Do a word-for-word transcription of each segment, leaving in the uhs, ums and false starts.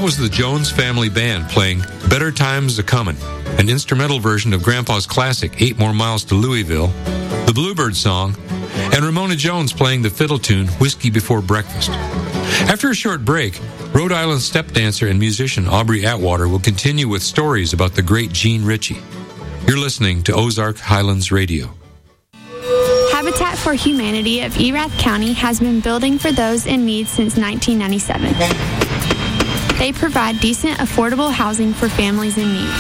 was the Jones Family Band playing Better Times A-Comin', an instrumental version of Grandpa's classic Eight More Miles to Louisville, the Bluebird Song, and Ramona Jones playing the fiddle tune Whiskey Before Breakfast. After a short break, Rhode Island step dancer and musician Aubrey Atwater will continue with stories about the great Gene Ritchie. You're listening to Ozark Highlands Radio. Habitat for Humanity of Erath County has been building for those in need since nineteen ninety-seven. They provide decent, affordable housing for families in need.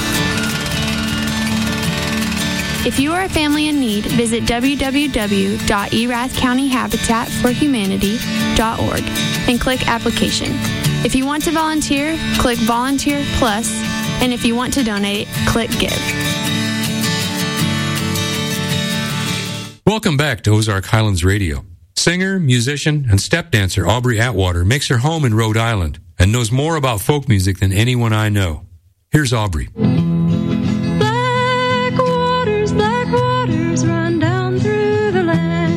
If you are a family in need, visit w w w dot erath county habitat for humanity dot org and click Application. If you want to volunteer, click Volunteer Plus, and if you want to donate, click Give. Welcome back to Ozark Highlands Radio. Singer, musician, and step dancer Aubrey Atwater makes her home in Rhode Island and knows more about folk music than anyone I know. Here's Aubrey. Black waters, black waters run down through the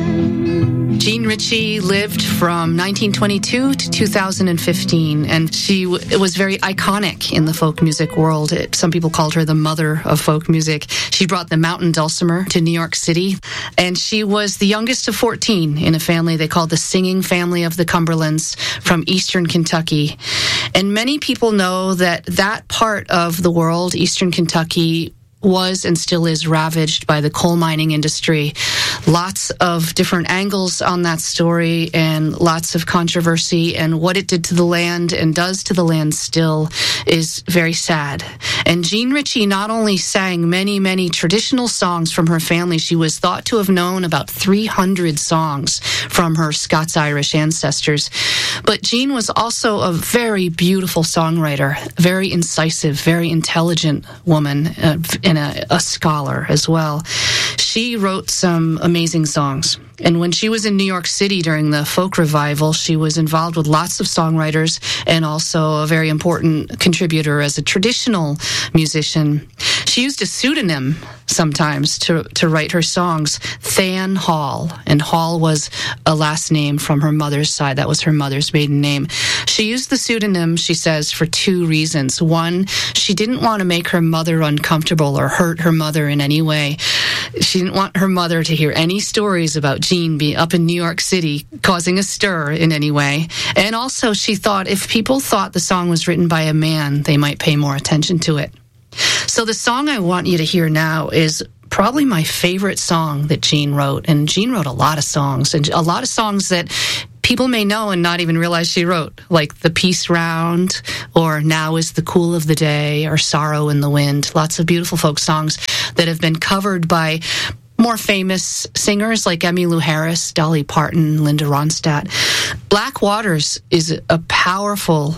land. Gene Ritchie lived from nineteen twenty-two to two thousand fifteen, and she w- was very iconic in the folk music world. It, some people called her the mother of folk music. She brought the mountain dulcimer to New York City, and she was the youngest of fourteen in a family they called the Singing Family of the Cumberlands from eastern Kentucky. And many people know that that part of the world, eastern Kentucky, was and still is ravaged by the coal mining industry. Lots of different angles on that story and lots of controversy, and what it did to the land and does to the land still is very sad. And Gene Ritchie not only sang many, many traditional songs from her family, she was thought to have known about three hundred songs from her Scots-Irish ancestors. But Gene was also a very beautiful songwriter, very incisive, very intelligent woman, uh, and a, a scholar as well. She wrote some amazing songs. And when she was in New York City during the folk revival, she was involved with lots of songwriters and also a very important contributor as a traditional musician. She used a pseudonym sometimes to, to write her songs, Than Hall. And Hall was a last name from her mother's side. That was her mother's maiden name. She used the pseudonym, she says, for two reasons. One, she didn't want to make her mother uncomfortable or hurt her mother in any way. She didn't want her mother to hear any stories about Gene being up in New York City causing a stir in any way. And also she thought if people thought the song was written by a man, they might pay more attention to it. So the song I want you to hear now is probably my favorite song that Gene wrote. And Gene wrote a lot of songs, and a lot of songs that people may know and not even realize she wrote, like The Peace Round, or Now is the Cool of the Day, or Sorrow in the Wind. Lots of beautiful folk songs that have been covered by more famous singers like Emmylou Harris, Dolly Parton, Linda Ronstadt. Black Waters is a powerful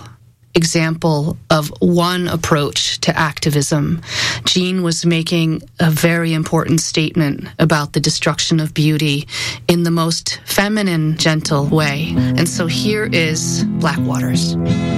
example of one approach to activism. Gene was making a very important statement about the destruction of beauty in the most feminine, gentle way. And so here is Black Waters.